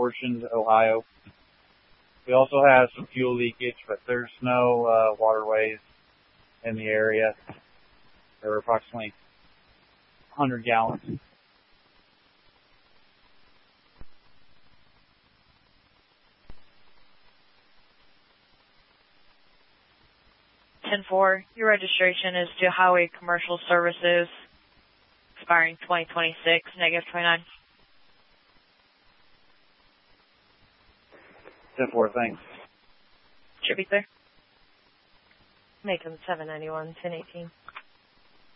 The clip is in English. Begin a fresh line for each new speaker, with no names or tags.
portion to Ohio. We also have some fuel leakage, but there's no waterways in the area. There were approximately 100 gallons.
Your registration is to Highway Commercial Services, expiring 2026, -29.
10-4, thanks.
Should be clear.
Macon 791, 1018.